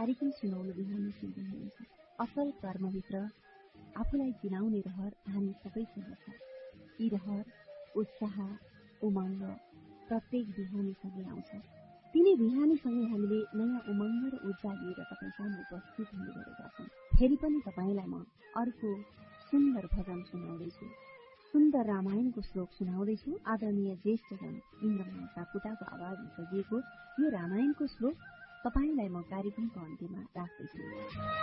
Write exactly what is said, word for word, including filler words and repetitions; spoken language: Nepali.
कार्यक्रम सुनाउनु बिहानी सुन्दै हुनुहुन्छ। असल कर्मभित्र आफूलाई चिनाउने रहर हामी सबैसँग छ। यी रहर, उत्साह, उमङ्ग प्रत्येक बिहानीसँगै आउँछ। तिनै बिहानीसँगै हामीले नयाँ उमङ्ग र ऊर्जा लिएर तपाईँ सामु उपस्थित हुने गरेका छौँ। फेरि पनि तपाईँलाई म अर्को सुन्दर भजन सुनाउँदैछु, सुन्दर रामायणको श्लोक सुनाउँदैछु। आदरणीय ज्येष्ठजन इन्द्रमान सापकोटाको आवाजमा सजिएको यो रामायणको श्लोक तपाईँलाई म कार्यक्रमको अन्त्यमा राख्दैछु।